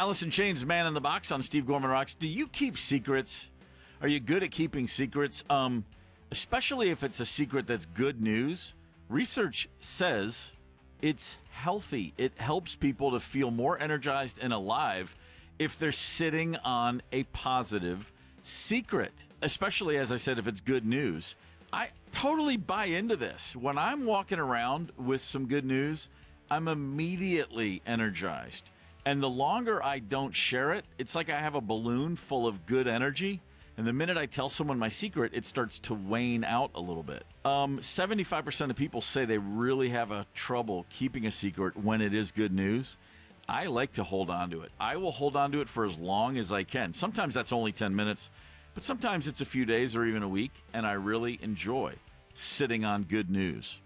Alice in Chains, Man in the Box on Steve Gorman Rocks. Do you keep secrets? Are you good at keeping secrets? Especially if it's a secret that's good news. Research says it's healthy. It helps people to feel more energized and alive if they're sitting on a positive secret. Especially, as I said, if it's good news. I totally buy into this. When I'm walking around with some good news, I'm immediately energized. And the longer I don't share it, it's like I have a balloon full of good energy. And the minute I tell someone my secret, it starts to wane out a little bit. 75% of people say they really have a trouble keeping a secret when it is good news. I like to hold on to it. I will hold on to it for as long as I can. Sometimes that's only 10 minutes, but sometimes it's a few days or even a week, and I really enjoy sitting on good news.